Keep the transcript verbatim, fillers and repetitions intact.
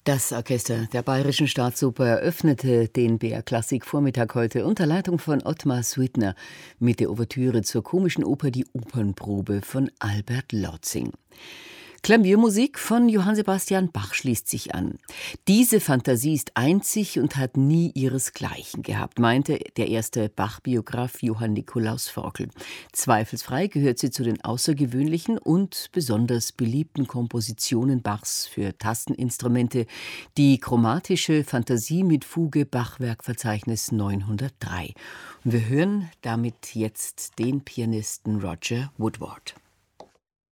Das Orchester der Bayerischen Staatsoper eröffnete den B R-Klassik-Vormittag heute unter Leitung von Ottmar Suitner mit der Ouvertüre zur komischen Oper Die Opernprobe von Albert Lautzing. Klaviermusik von Johann Sebastian Bach schließt sich an. Diese Fantasie ist einzig und hat nie ihresgleichen gehabt, meinte der erste Bach-Biograf Johann Nikolaus Forkel. Zweifelsfrei gehört sie zu den außergewöhnlichen und besonders beliebten Kompositionen Bachs für Tasteninstrumente, die chromatische Fantasie mit Fuge Bachwerkverzeichnis neunhundertdrei. Und wir hören damit jetzt den Pianisten Roger Woodward.